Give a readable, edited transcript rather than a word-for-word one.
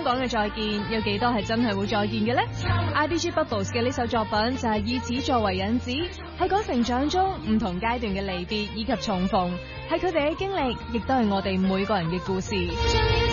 中講嘅再見，有幾多係真係會再見嘅呢？ IDG Bubbles 嘅呢首作品就係以此作為引子，係講成長中唔同階段嘅離別以及重逢，係佢哋嘅經歷，亦都係我哋每個人嘅故事。